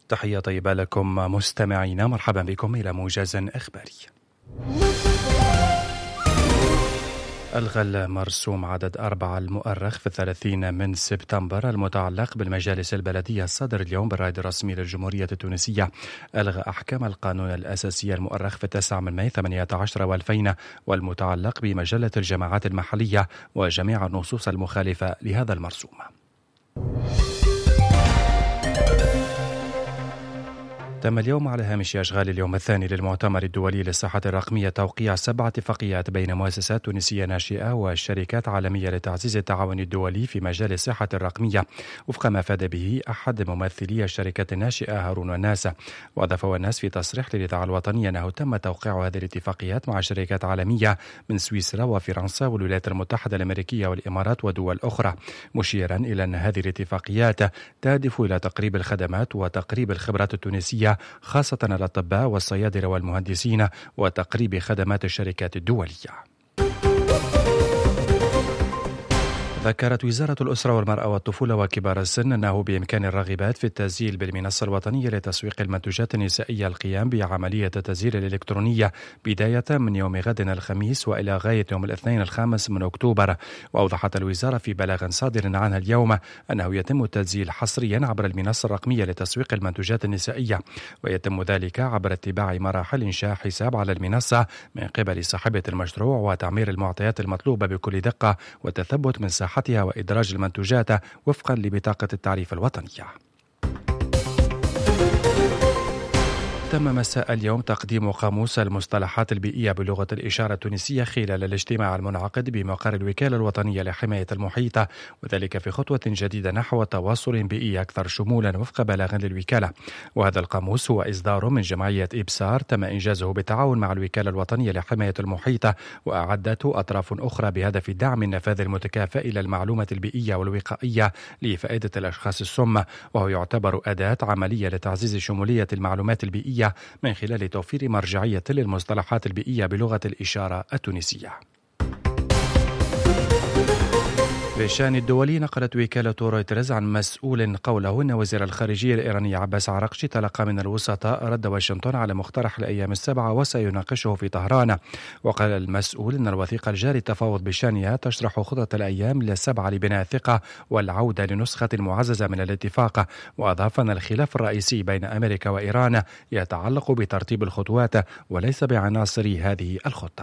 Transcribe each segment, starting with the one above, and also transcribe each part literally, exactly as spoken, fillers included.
تحية طيبة لكم مستمعينا، مرحبا بكم إلى موجز إخباري. ألغى المرسوم عدد أربعة المؤرخ في الثلاثين من سبتمبر المتعلق بالمجالس البلدية الصادر اليوم بالرائد الرسمي للجمهورية التونسية. ألغى أحكام القانون الأساسي المؤرخ في التاسع من ماي ثمانية عشر والفين والمتعلق بمجلة الجماعات المحلية وجميع النصوص المخالفة لهذا المرسوم. تم اليوم على هامش أشغال اليوم الثاني للمؤتمر الدولي للصحة الرقمية توقيع سبع اتفاقيات بين مؤسسات تونسية ناشئة وشركات عالمية لتعزيز التعاون الدولي في مجال الصحة الرقمية، وفق ما أفاد به أحد ممثلي الشركات الناشئة هارون الناس. وأضاف الناس في تصريح للإذاعة الوطنية أنه تم توقيع هذه الاتفاقيات مع شركات عالمية من سويسرا وفرنسا والولايات المتحدة الأمريكية والإمارات ودول أخرى، مشيرا إلى أن هذه الاتفاقيات تهدف إلى تقريب الخدمات وتقريب الخبرات التونسية خاصة الأطباء والصيادلة والمهندسين وتقريب خدمات الشركات الدولية. ذكرت وزارة الأسرة والمرأة والطفولة وكبار السن أنه بإمكان الراغبات في التسجيل بالمنصة الوطنية لتسويق المنتوجات النسائية القيام بعملية التسجيل الإلكترونية بداية من يوم غد الخميس وإلى غاية يوم الاثنين الخامس من أكتوبر. وأوضحت الوزارة في بلاغ صادر عنها اليوم أنه يتم التسجيل حصريا عبر المنصة الرقمية لتسويق المنتوجات النسائية، ويتم ذلك عبر اتباع مراحل إنشاء حساب على المنصة من قبل صاحبة المشروع وتعمير المعطيات المطلوبة بكل دقة وتثبت من صحتها وإدراج المنتوجات وفقا لبطاقة التعريف الوطنية. تم مساء اليوم تقديم قاموس المصطلحات البيئية بلغة الإشارة التونسية خلال الاجتماع المنعقد بمقر الوكالة الوطنية لحماية المحيط، وذلك في خطوة جديدة نحو تواصل بيئي أكثر شمولا وفق بلاغ للوكالة. وهذا القاموس هو إصدار من جمعية إبصار تم إنجازه بالتعاون مع الوكالة الوطنية لحماية المحيط، وأعدته أطراف أخرى بهدف دعم النفاذ المتكافئ إلى المعلومة البيئية والوقائية لفائدة الأشخاص السم، وهو يعتبر أداة عملية لتعزيز شمولية المعلومات البيئية من خلال توفير مرجعية للمصطلحات البيئية بلغة الإشارة التونسية. بشأن الدولي، نقلت وكالة رويترز عن مسؤول قوله أن وزير الخارجية الإيراني عباس عراقچي تلقى من الوسطاء رد واشنطن على مقترح الأيام السبعة وسيناقشه في طهران. وقال المسؤول أن الوثيقة الجاري التفاوض بشأنها تشرح خطط الأيام السبعة لبناء الثقة والعودة لنسخة معززة من الاتفاق. وأضاف أن الخلاف الرئيسي بين أمريكا وإيران يتعلق بترتيب الخطوات وليس بعناصر هذه الخطة.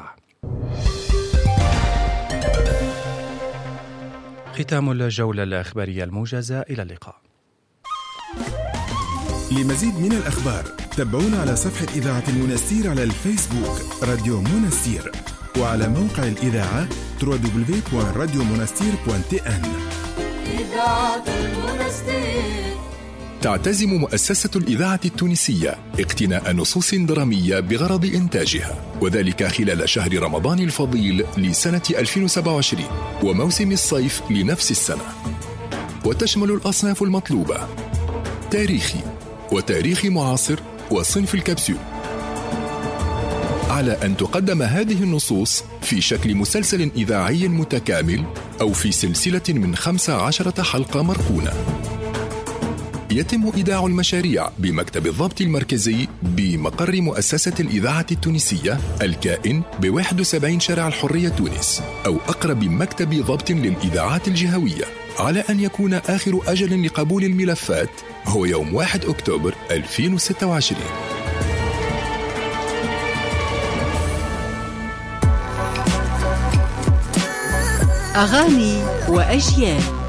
ختام الجولة الإخبارية الموجزة، إلى اللقاء. لمزيد من الأخبار تابعونا على صفحة إذاعة المنستير على الفيسبوك راديو منستير، وعلى موقع الإذاعة دبليو دبليو دبليو دوت راديو منستير دوت تي إن. إذاعة المنستير. تعتزم مؤسسة الإذاعة التونسية اقتناء نصوص درامية بغرض إنتاجها، وذلك خلال شهر رمضان الفضيل لسنة ألفين وسبعة وعشرين وموسم الصيف لنفس السنة، وتشمل الأصناف المطلوبة: تاريخي وتاريخ معاصر وصنف الكبسول. على أن تقدم هذه النصوص في شكل مسلسل إذاعي متكامل أو في سلسلة من خمس عشرة حلقة مركونة. يتم إيداع المشاريع بمكتب الضبط المركزي بمقر مؤسسة الإذاعة التونسية الكائن بواحد وسبعين شارع الحرية تونس، أو أقرب مكتب ضبط للإذاعات الجهوية، على أن يكون آخر أجل لقبول الملفات هو يوم واحد أكتوبر ألفين وستة وعشرين. أغاني وأجيال.